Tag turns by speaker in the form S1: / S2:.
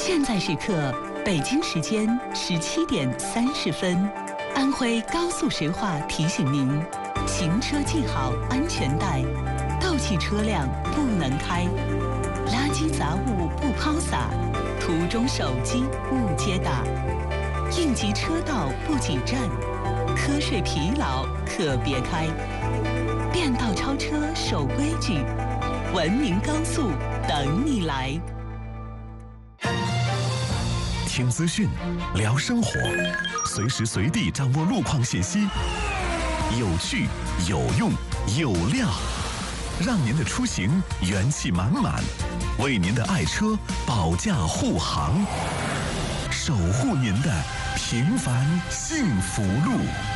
S1: 现在时刻，北京时间17:30，安徽高速石化提醒您：行车系好安全带，倒汽车辆不能开，垃圾杂物不抛洒，途中手机勿接打，应急车道不挤占，瞌睡疲劳可别开。变道超车守规矩，文明高速等你来。
S2: 听资讯，聊生活，随时随地掌握路况信息，有趣、有用、有料，让您的出行元气满满，为您的爱车保驾护航，守护您的平凡幸福路。